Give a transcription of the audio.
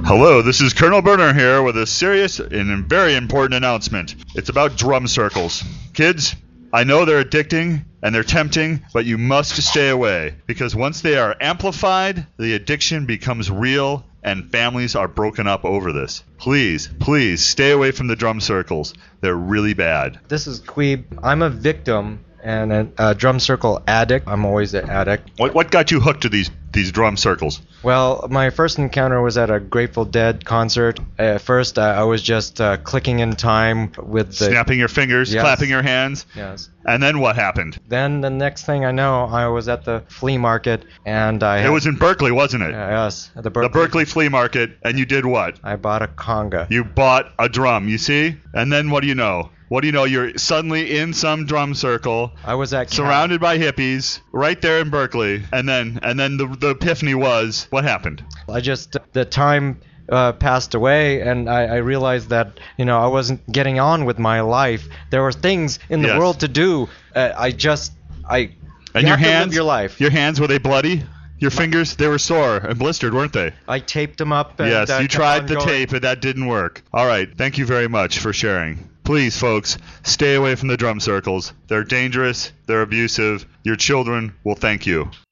Hello, this is Colonel Burner here with a serious and very important announcement. It's about drum circles. Kids, I know they're addicting and they're tempting, but you must stay away because once they are amplified, the addiction becomes real and families are broken up over this. Please, please stay away from the drum circles. They're really bad. This is Queeb. I'm a victim and a drum circle addict. I'm always an addict. What got you hooked to these drum circles? Well, my first encounter was at a Grateful Dead concert. At first, I was just clicking in time with the... Snapping your fingers, Yes. clapping your hands. Yes. And then what happened? Then the next thing I know, I was at the flea market and It was in Berkeley, wasn't it? Yes, at The Berkeley flea market, and you did what? I bought a conga. You bought a drum, you see? And then what do you know? What do you know? You're suddenly in some drum circle, I was at surrounded by hippies, right there in Berkeley. And then the epiphany was, what happened? The time passed away, and I realized that I wasn't getting on with my life. There were things in the Yes. world to do. And You your have to hands? live your life. Your hands, were they bloody? Your fingers, they were sore and blistered, weren't they? I taped them up. And, Yes, you kept tried on the going. tape, and that didn't work. All right, thank you very much for sharing. Please, folks, stay away from the drum circles. They're dangerous. They're abusive. Your children will thank you.